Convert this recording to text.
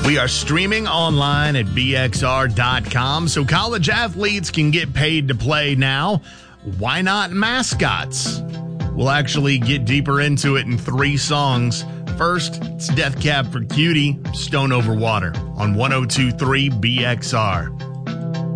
We are streaming online at bxr.com, so college athletes can get paid to play now. Why not mascots? We'll actually get deeper into it in 3 songs. First, it's Death Cab for Cutie, Stone Over Water on 102.3 BXR.